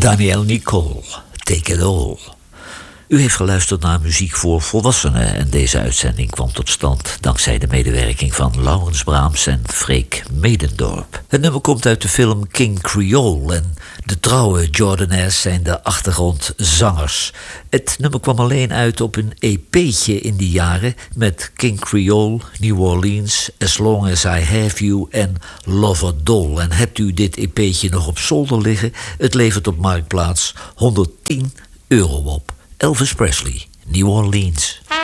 Daniel Nicole, Take It All. U heeft geluisterd naar muziek voor volwassenen en deze uitzending kwam tot stand dankzij de medewerking van Laurens Braams en Freek Medendorp. Het nummer komt uit de film King Creole en de trouwe Jordanes zijn de achtergrondzangers. Het nummer kwam alleen uit op een EP'tje in die jaren met King Creole, New Orleans, As Long As I Have You en Lover Doll. En hebt u dit EP'tje nog op zolder liggen? Het levert op Marktplaats €110 op. Elvis Presley, New Orleans.